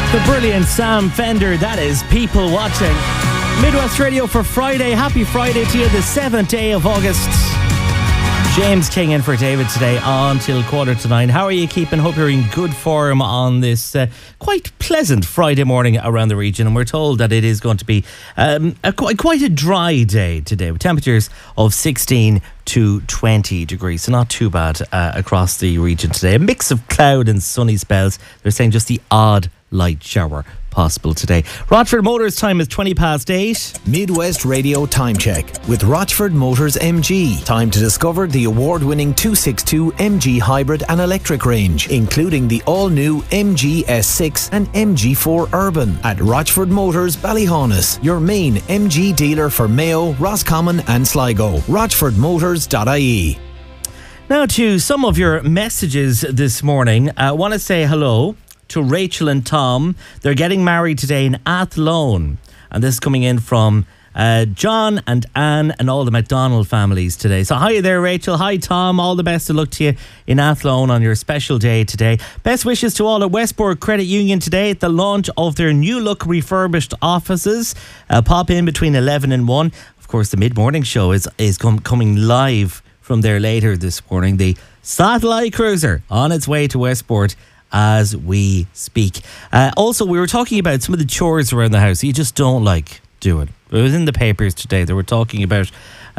The brilliant Sam Fender, that is People Watching. Midwest Radio for Friday. Happy Friday to you, the 7th day of August. James King in for David today until 8:45. How are you keeping? Hope you're in good form on this quite pleasant Friday morning around the region. And we're told that it is going to be quite a dry day today, with temperatures of 16 to 20 degrees. So not too bad across the region today. A mix of cloud and sunny spells. They're saying just the odd light shower possible today. Rochford Motors time is 8:20. Midwest Radio Time Check with Rochford Motors MG. Time to discover the award-winning 262 MG hybrid and electric range, including the all-new MG S6 and MG4 Urban at Rochford Motors Ballyhaunis, your main MG dealer for Mayo, Roscommon and Sligo. RochfordMotors.ie. Now to some of your messages this morning. I want to say hello to Rachel and Tom. They're getting married today in Athlone. And this is coming in from John and Anne and all the McDonald families today. So hi there, Rachel. Hi, Tom. All the best of luck to you in Athlone on your special day today. Best wishes to all at Westport Credit Union today at the launch of their new look refurbished offices. Pop in between 11 and 1. Of course, the mid-morning show is coming live from there later this morning. The Satellite Cruiser on its way to Westport as we speak. Also, we were talking about some of the chores around the house you just don't like doing. It was in the papers today. They were talking about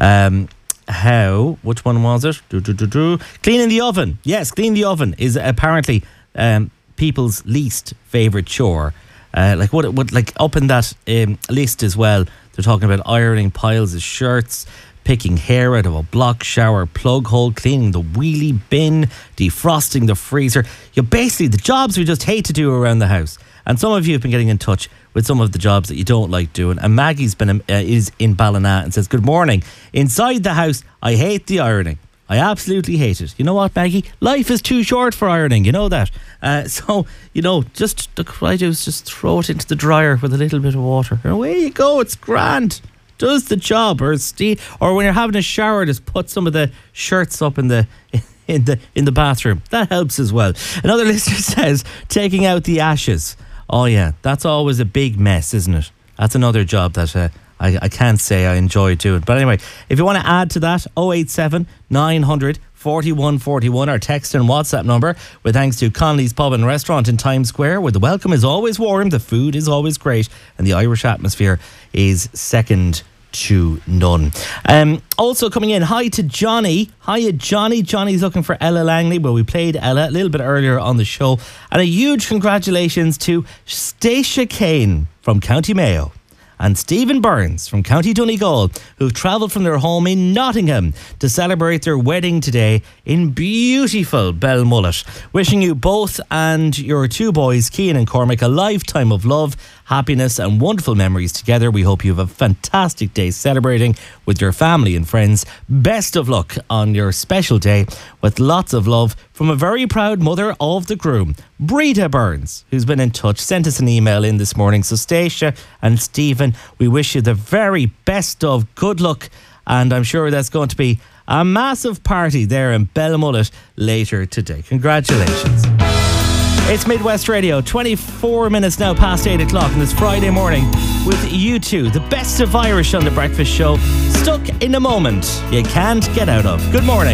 which one was it? Cleaning the oven. Yes, cleaning the oven is apparently people's least favourite chore. Like up in that list as well, they're talking about ironing piles of shirts, picking hair out of a block shower plug hole, cleaning the wheelie bin, defrosting the freezer. Basically the jobs we just hate to do around the house. And some of you have been getting in touch with some of the jobs that you don't like doing. And Maggie's is in Ballina and says, good morning. Inside the house, I hate the ironing. I absolutely hate it. You know what, Maggie? Life is too short for ironing. You know that. Just what I do is just throw it into the dryer with a little bit of water. And away you go. It's grand. Does the job. Or when you're having a shower, just put some of the shirts up in the bathroom. That helps as well. Another listener says taking out the ashes. Oh yeah, that's always a big mess, isn't it? That's another job that I can't say I enjoy doing. But anyway, if you want to add to that, 087 900 4141, our text and WhatsApp number, with thanks to Connolly's Pub and Restaurant in Times Square, where the welcome is always warm, the food is always great, and the Irish atmosphere is second to none. Also coming in, hi to Johnny. Hiya, Johnny. Johnny's looking for Ella Langley. Well, we played Ella a little bit earlier on the show. And a huge congratulations to Stacia Kane from County Mayo and Stephen Burns from County Donegal, who've travelled from their home in Nottingham to celebrate their wedding today in beautiful Belmullet. Wishing you both and your two boys, Cian and Cormac, a lifetime of love, happiness and wonderful memories together. We hope you have a fantastic day celebrating with your family and friends. Best of luck on your special day, with lots of love from a very proud mother of the groom, Brita Burns, who's been in touch, sent us an email in this morning. So Stacia and Stephen, we wish you the very best of good luck, and I'm sure that's going to be a massive party there in Belmullet later today. Congratulations. It's Midwest Radio, 24 minutes now past 8 o'clock on this Friday morning with U2, the best of Irish on the breakfast show, stuck in a moment you can't get out of. Good morning.